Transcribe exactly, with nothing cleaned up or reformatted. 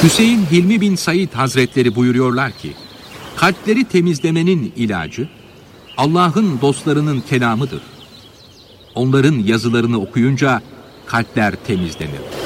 Hüseyin Hilmi bin Said Hazretleri buyuruyorlar ki, kalpleri temizlemenin ilacı, Allah'ın dostlarının kelamıdır. Onların yazılarını okuyunca kalpler temizlenir.